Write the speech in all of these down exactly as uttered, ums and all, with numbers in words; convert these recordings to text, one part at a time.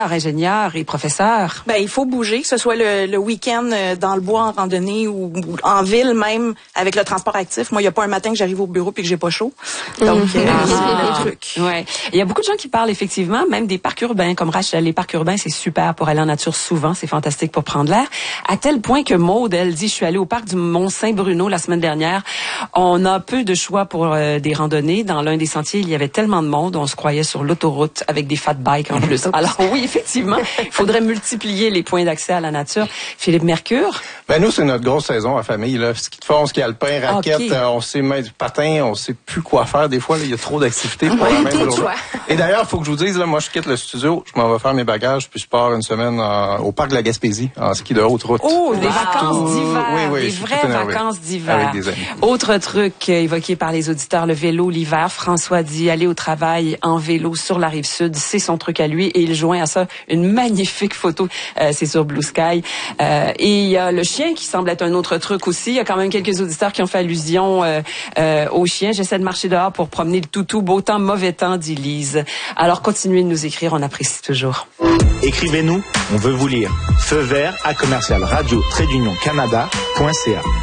ingénieurs et professeurs? Ben, il faut bouger, que ce soit le, le week-end dans le bois en randonnée ou, ou en ville même avec le transport actif. Moi, il n'y a pas un matin que j'arrive au bureau puis que j'ai pas chaud. Donc, mm-hmm. euh, ah, c'est le truc. Ouais. Il y a beaucoup de gens qui parlent effectivement, même des parcs urbains, comme Rachel. Les parcs urbains, c'est super pour aller en nature souvent. C'est fantastique pour prendre l'air. À tel point que Maude, elle dit, je suis allée au parc du Mont-Saint-Bruno la semaine dernière. On a peu de choix pour euh, des randonnées. Dans l'un des sentiers, il y avait tellement de monde, on se croyait sur l'autoroute avec des fat bikes en plus. Alors oui, effectivement, il faudrait multiplier les points d'accès à la nature. Philippe Mercure? Ben nous, c'est notre grosse saison en famille. Là. Ski de fond, ski alpin, raquette, okay. euh, on sait mettre du patin, on sait plus quoi faire. Des fois, il y a trop d'activités pour oui, la même journée. Choix. Et d'ailleurs, il faut que je vous dise, là, moi, je quitte le studio, je m'en vais faire mes bagages, puis je pars une semaine en, au parc de la Gaspésie, en ski de haute route. Oh, des wow. vacances d'hiver, oui, oui, des vraies vacances d'hiver. Avec des amis. Autre truc évoqué par les auditeurs, le vélo l'hiver. François dit aller au travail en vélo sur la rive sud, c'est son truc à lui, et il joint à ça une magnifique photo. Euh, c'est sur Blue Sky. Euh, et il y a le chien qui semble être un autre truc aussi. Il y a quand même quelques auditeurs qui ont fait allusion euh, euh, au chien. J'essaie de marcher dehors pour promener le toutou. Beau temps, mauvais temps, dit Lise. Alors continuez de nous écrire, on apprécie toujours. Écrivez-nous, on veut vous lire. Feu vert à commercial radio trait d'union canada point c a.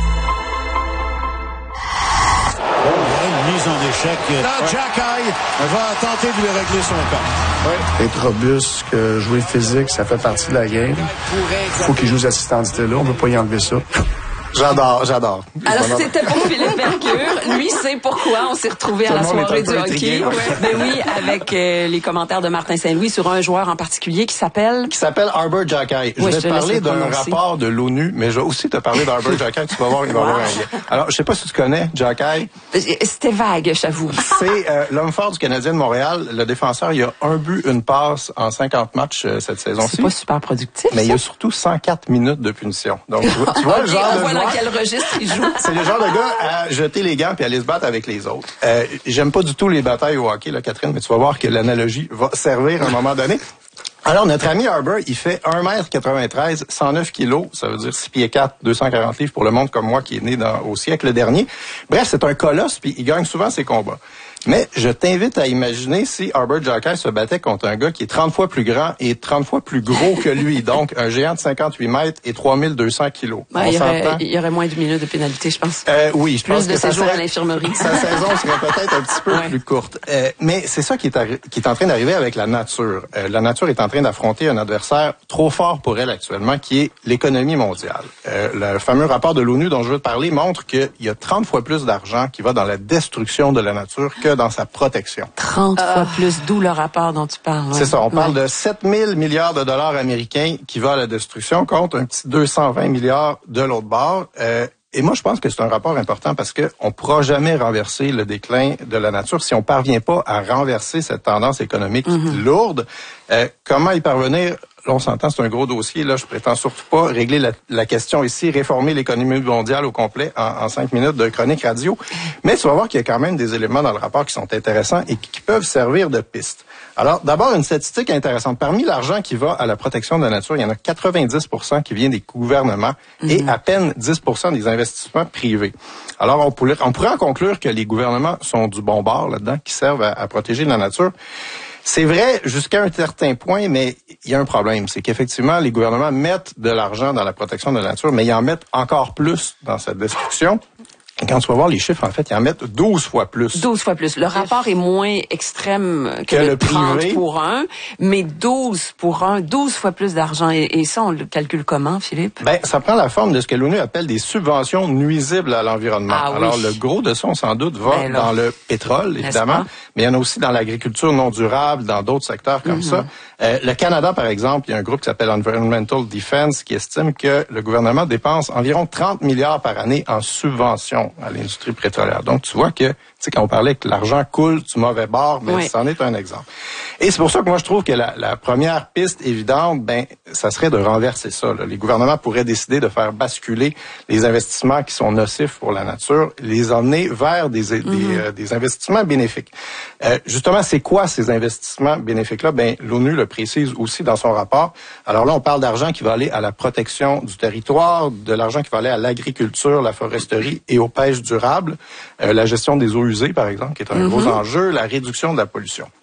Mise en échec. Là, Jack High va tenter de lui régler son cas. Oui. Être robuste, que jouer physique, ça fait partie de la game. Il faut qu'il joue cette assistantité-là, on ne peut pas y enlever ça. J'adore, j'adore. Alors, c'était pour Philippe Mercure. Lui, c'est pourquoi on s'est retrouvés à la soirée du hockey. Ouais. Ben oui, avec euh, les commentaires de Martin Saint-Louis sur un joueur en particulier qui s'appelle... Qui s'appelle Arbor Xhekaj. Je oui, vais je te parler d'un rapport de l'ONU, mais je vais aussi te parler d'Arbor Xhekaj. Tu vas voir, il va y avoir un lien. Alors, je sais pas si tu connais Xhekaj. C'était vague, j'avoue. C'est euh, l'homme fort du Canadien de Montréal. Le défenseur, il a un but, une passe en cinquante matchs euh, cette saison-ci. C'est pas super productif, mais ça? il y a surtout cent quatre minutes de punition. Donc, tu vois, tu vois okay, le genre on de voit joueur... dans quel registre il joue. C'est le genre de gars à jeter les gants puis aller se battre avec les autres. Euh, j'aime pas du tout les batailles au hockey, là, Catherine, mais tu vas voir que l'analogie va servir à un moment donné. Alors, notre ami Arbor, il fait un mètre quatre-vingt-treize, cent neuf kilos, ça veut dire six pieds quatre, deux cent quarante livres pour le monde comme moi qui est né dans, au siècle dernier. Bref, c'est un colosse puis il gagne souvent ses combats. Mais je t'invite à imaginer si Arbor Xhekaj se battait contre un gars qui est trente fois plus grand et trente fois plus gros que lui. Donc, un géant de cinquante-huit mètres et trois mille deux cents kilos. Ouais, il, y aurait, il y aurait moins d'une minute de pénalité, je pense. Euh, oui, je plus pense de que séjour serait, à l'infirmerie. Sa saison serait peut-être un petit peu ouais. plus courte. Euh, mais c'est ça qui est, arri- qui est en train d'arriver avec la nature. Euh, la nature est en train d'affronter un adversaire trop fort pour elle actuellement, qui est l'économie mondiale. Euh, le fameux rapport de l'ONU dont je veux te parler montre qu'il y a trente fois plus d'argent qui va dans la destruction de la nature que dans sa protection. trente euh... fois plus, d'où le rapport dont tu parles. Ouais. C'est ça, on parle ouais. de sept mille milliards de dollars américains qui va à la destruction contre un petit deux cent vingt milliards de l'autre bord. Euh, et moi, je pense que c'est un rapport important parce que on pourra jamais renverser le déclin de la nature si on parvient pas à renverser cette tendance économique mm-hmm. lourde. Euh, comment y parvenir? Là, on s'entend, c'est un gros dossier. Là, je prétends surtout pas régler la, la question ici, réformer l'économie mondiale au complet en, en cinq minutes de chronique radio. Mais tu vas voir qu'il y a quand même des éléments dans le rapport qui sont intéressants et qui, qui peuvent servir de piste. Alors, d'abord, une statistique intéressante. Parmi l'argent qui va à la protection de la nature, il y en a quatre-vingt-dix pour cent qui vient des gouvernements mm-hmm. et à peine dix pour cent des investissements privés. Alors, on pourrait, on pourrait en conclure que les gouvernements sont du bon bord là-dedans, qui servent à, à protéger la nature. C'est vrai jusqu'à un certain point, mais il y a un problème. C'est qu'effectivement, les gouvernements mettent de l'argent dans la protection de la nature, mais ils en mettent encore plus dans cette destruction. Et quand tu vas voir les chiffres, en fait, ils en mettent douze fois plus. douze fois plus. Le rapport est moins extrême que, que le, le trente privé. Pour un, mais douze pour un, douze fois plus d'argent. Et, et ça, on le calcule comment, Philippe? Ben, ça prend la forme de ce que l'ONU appelle des subventions nuisibles à l'environnement. Ah, Alors, oui. le gros de ça, on s'en doute, va ben, dans le pétrole, évidemment, mais il y en a aussi dans l'agriculture non durable, dans d'autres secteurs comme mm-hmm. ça. Euh, le Canada, par exemple, il y a un groupe qui s'appelle Environmental Defense qui estime que le gouvernement dépense environ trente milliards par année en subventions à l'industrie pétrolière. Donc, tu vois que, tu sais, quand on parlait que l'argent coule du mauvais bord, ben, oui. c'en est un exemple. Et c'est pour ça que moi, je trouve que la, la première piste évidente, ben, ça serait de renverser ça, là. Les gouvernements pourraient décider de faire basculer les investissements qui sont nocifs pour la nature, les emmener vers des, des, mm-hmm. euh, des investissements bénéfiques. Euh, justement, c'est quoi ces investissements bénéfiques-là? Ben, l'ONU le précise aussi dans son rapport. Alors là, on parle d'argent qui va aller à la protection du territoire, de l'argent qui va aller à l'agriculture, la foresterie et aux pêches durables, euh, la gestion des eaux usées, par exemple, qui est un mm-hmm. gros enjeu, la réduction de la pollution.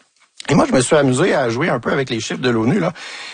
Et moi, je me suis amusé à jouer un peu avec les chiffres de l'ONU, là.